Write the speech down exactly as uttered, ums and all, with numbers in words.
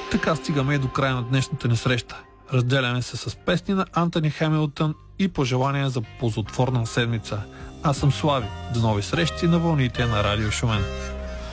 Така стигаме и до края на днешната ни среща. Разделяме се с песни на Антони Хемилтън и пожелания за ползотворна седмица. Аз съм Слави. До нови срещи на вълните на Радио Шумен.